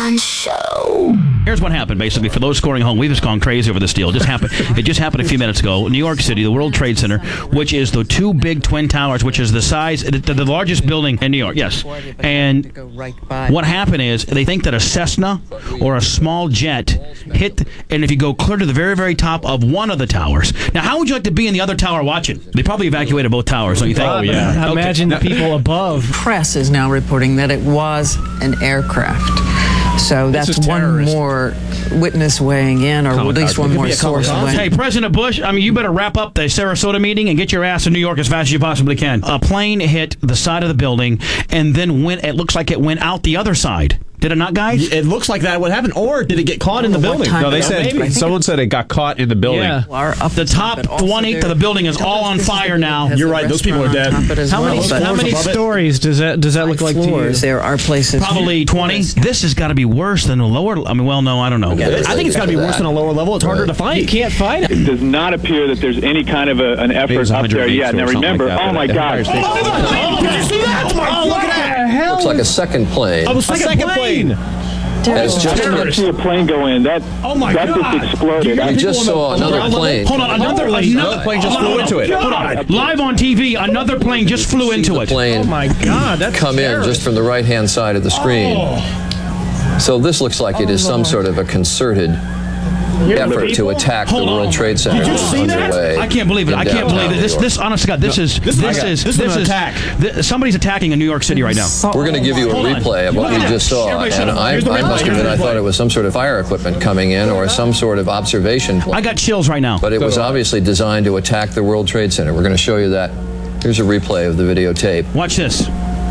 Fun Show. Here's what happened, basically, for those scoring home. We've just gone crazy over this deal. It just happened a few minutes ago. New York City, the World Trade Center, which is the two big twin towers, which is the size, the largest building in New York, yes. And what happened is they think that a Cessna or a small jet hit, and if you go clear to the very, very top of one of the towers. Now, how would you like to be in the other tower watching? They probably evacuated both towers, don't you think? Oh, yeah. Okay. Imagine the people above. Press is now reporting that it was an aircraft. So that's one more witness weighing in, or at least one more source weighing in. Hey, President Bush, I mean, you better wrap up the Sarasota meeting and get your ass to New York as fast as you possibly can. A plane hit the side of the building and then it looks like it went out the other side. Did it not, guys? It looks like that would happen. Or did it get caught in the building? No, they said someone said it got caught in the building. Yeah. The top 1/8 of the building is all on fire now. You're right. Those people are dead. How many stories does that look like to you? There are places. Probably 20. This has got to be worse than the lower. I mean, well, no, I don't know. I think it's got to be worse than a lower level. It's harder to fight. You can't fight it. It does not appear that there's any kind of an effort up there yet. Now remember, oh my God. Did you see that? Oh, look at that. Looks like a second plane. A second plane. Has just I didn't see a plane go in. That just exploded. We just saw another plane. Hold on, another plane just flew into it. Hold on. Live on TV, another plane just flew into it. Plane Oh my God, that's come in just from the right-hand side of the screen. So this looks like it is some sort of a concerted effort to attack the World Trade Center. Did you see that? I can't believe it. I can't believe it. This honest to God, this is an attack. Somebody's attacking in New York City right now. We're going to give you a replay of what we just saw, and I must admit I thought it was some sort of fire equipment coming in or some sort of observation plane. I got chills right now. But it was obviously designed to attack the World Trade Center. We're going to show you that. Here's a replay of the videotape. Watch this.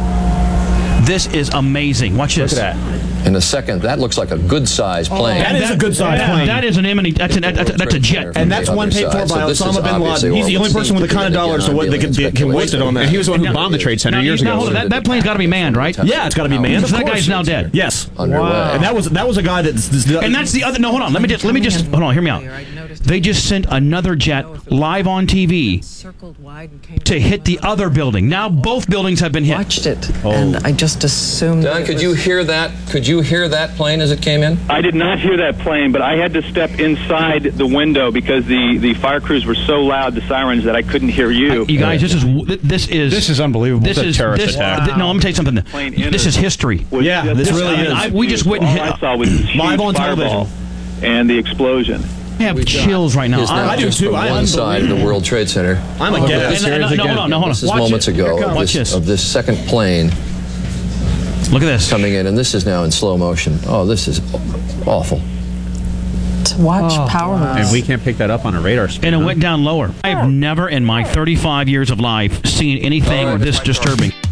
This is amazing. Watch this. Look at that. In a second, that looks like a good-sized plane. That is a good-sized plane. That is an imminent. That's a jet. And that's one paid for by Osama bin Laden. He's the only person with the kind of dollars so what they can waste it on that. And he was the one who bombed the Trade Center years ago. Hold on, that plane's got to be manned, right? Yeah, it's got to be manned. So that guy's now dead. Yes. Underway. And that was a guy that's. And that's the other. No, hold on. Let me just hold on. Hear me out. They just sent another jet live on TV to hit the other building. Now both buildings have been hit. Watched it, and I just assumed. Don, could you hear that? Could you hear that plane as it came in? I did not hear that plane, but I had to step inside the window because the fire crews were so loud, the sirens, that I couldn't hear you. You guys, this is unbelievable. This is terrorist attack. No, let me tell you something. This is history. Yeah, this really is. We just witnessed. All I saw was this live on fireball television and the explosion. I have chills right now. I do too. I one side of the World Trade Center. I'm a guest. No, hold on. This is moments ago of this second plane. Look at this. Coming in, and this is now in slow motion. Oh, this is awful. To watch power moves. And we can't pick that up on a radar screen. And it went down lower. I have never in my 35 years of life seen anything this disturbing.